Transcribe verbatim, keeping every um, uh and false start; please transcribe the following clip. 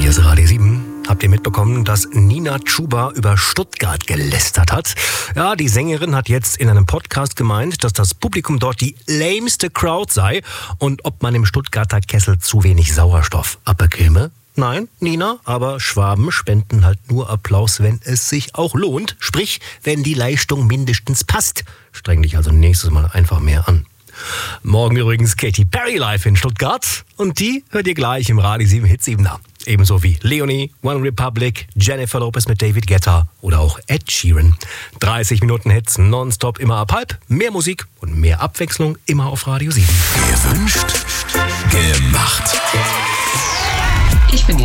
Hier ist Radio sieben. Habt ihr mitbekommen, dass Nina Chuba über Stuttgart gelästert hat? Ja, die Sängerin hat jetzt in einem Podcast gemeint, dass das Publikum dort die lameste Crowd sei und ob man im Stuttgarter Kessel zu wenig Sauerstoff abbekäme. Nein, Nina, aber Schwaben spenden halt nur Applaus, wenn es sich auch lohnt. Sprich, wenn die Leistung mindestens passt. Streng dich also nächstes Mal einfach mehr an. Morgen übrigens Katy Perry live in Stuttgart und die hört ihr gleich im Radio sieben Hit siebener. Ebenso wie Leonie, One Republic, Jennifer Lopez mit David Guetta oder auch Ed Sheeran. dreißig Minuten Hits nonstop immer ab halb, mehr Musik und mehr Abwechslung immer auf Radio sieben. Gewünscht, gemacht. Ich bin die